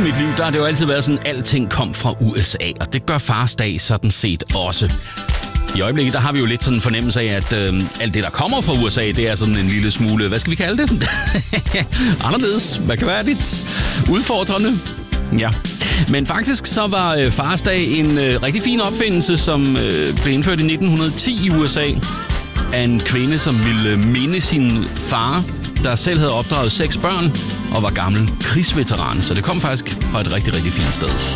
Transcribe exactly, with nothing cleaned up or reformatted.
mit liv, der har det jo altid været sådan, at alting kom fra U S A, og det gør Fars Dag sådan set også. I øjeblikket, der har vi jo lidt sådan en fornemmelse af, at øh, alt det, der kommer fra U S A, det er sådan en lille smule, hvad skal vi kalde det? Anderledes, hvad kan være lidt udfordrende? Ja. Men faktisk så var øh, Fars Dag en øh, rigtig fin opfindelse, som øh, blev indført i nitten ti i U S A af en kvinde, som ville minde sin far, der selv havde opdraget seks børn og var gammel krigsveteran. Så det kom faktisk fra et rigtig, rigtig fint sted.